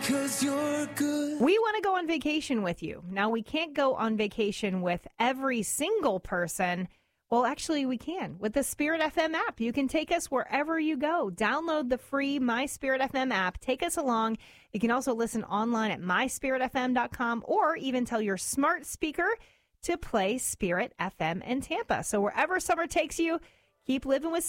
'Cause you're good. We want to go on vacation with you. Now, we can't go on vacation with every single person. Well, actually, we can. With the Spirit FM app, you can take us wherever you go. Download the free My Spirit FM app. Take us along. You can also listen online at myspiritfm.com or even tell your smart speaker to play Spirit FM in Tampa. So wherever summer takes you, keep living with